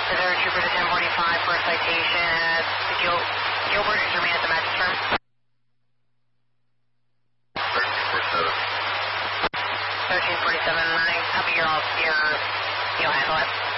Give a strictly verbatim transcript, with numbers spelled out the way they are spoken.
Missouri Trooper to ten forty-five for a citation at Gil Gilbert and Germain at the match term. thirteen forty-seven. thirteen forty-seven, I copy your, your, you'll handle it.